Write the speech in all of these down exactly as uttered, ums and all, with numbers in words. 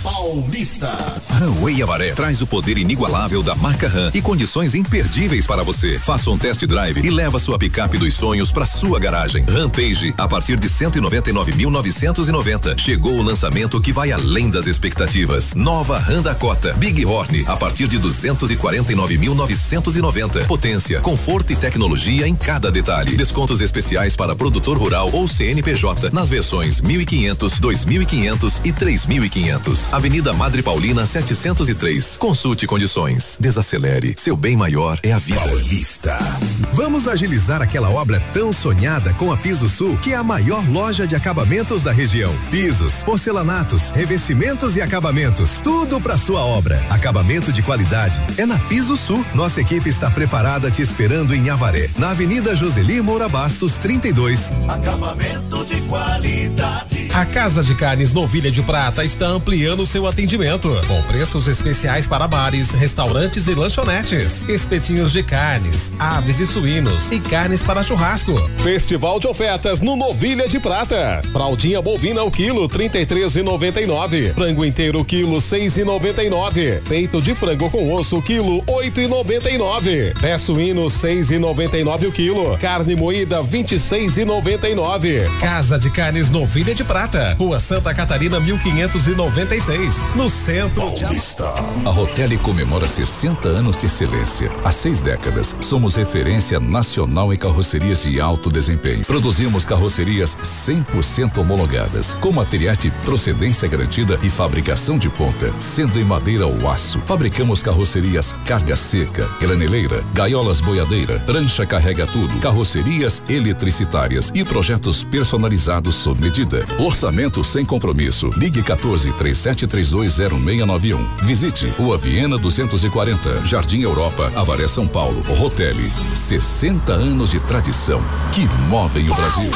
Paulista. Runway Avaré traz o poder inigualável da marca Ram e condições imperdíveis para você. Faça um test drive e leva sua picape dos sonhos para sua garagem. Rampage a partir de cento e noventa e nove mil novecentos e noventa. Chegou o lançamento que vai além das expectativas. Nova Ram Dakota Big Horn a partir de duzentos e quarenta e nove mil novecentos e noventa. Potência, conforto e tecnologia em cada detalhe. Descontos especiais para produtor rural ou C N P J nas versões mil e quinhentos, dois mil e quinhentos e três mil e quinhentos. Avenida Madre Paulina setecentos e três. Consulte condições. Desacelere. Seu bem maior é a vida. Paulista. Vamos agilizar aquela obra tão sonhada com a Piso Sul, que é a maior loja de acabamentos da região. Pisos, porcelanatos, revestimentos e acabamentos. Tudo para sua obra. Acabamento de qualidade é na Piso Sul. Nossa equipe está preparada te esperando em Avaré, na Avenida Joseli Moura Bastos trinta e dois. Acabamento de qualidade. A Casa de Carnes Novilha de Prata está ampliando seu atendimento, com preços especiais para bares, restaurantes e lanchonetes. Espetinhos de carnes, aves e suínos e carnes para churrasco. Festival de ofertas no Novilha de Prata. Fraldinha bovina ao quilo trinta e três e noventa e nove. Frango inteiro quilo seis e noventa e nove. Peito de frango com osso quilo oito e noventa e nove. Pé suíno seis e noventa e nove o quilo. Carne moída vinte e seis e noventa e nove. Casa de Carnes Novilha de Prata, Rua Santa Catarina mil quinhentos e noventa e seis, no centro de A Rotelli comemora sessenta anos de excelência. Há seis décadas, somos referência nacional em carrocerias de alto desempenho. Produzimos carrocerias cem por cento homologadas, com materiais de procedência garantida e fabricação de ponta, sendo em madeira ou aço. Fabricamos carrocerias carga seca, graneleira, gaiolas boiadeira, prancha carrega tudo, carrocerias eletricitárias e projetos personalizados sob medida. Orçamento sem compromisso. Ligue quatorze, três sete três dois zero seis nove um. Visite Rua Viena duzentos e quarenta, Jardim Europa, Avaré, São Paulo. Rotelli, sessenta anos de tradição que movem o Brasil.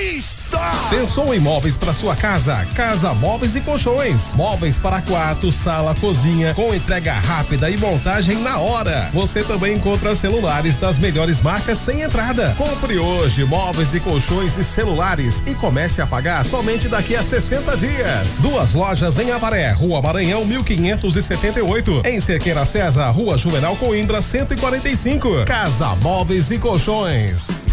Pensou em móveis para sua casa? Casa Móveis e Colchões. Móveis para quarto, sala, cozinha, com entrega rápida e montagem na hora. Você também encontra celulares das melhores marcas sem entrada. Compre hoje móveis e colchões e celulares e comece a pagar somente daqui a sessenta dias. Duas lojas em Avaré, Rua Maranhão mil quinhentos e setenta e oito. Em Cerqueira César, Rua Juvenal Coimbra cento e quarenta e cinco. Casa Móveis e Colchões.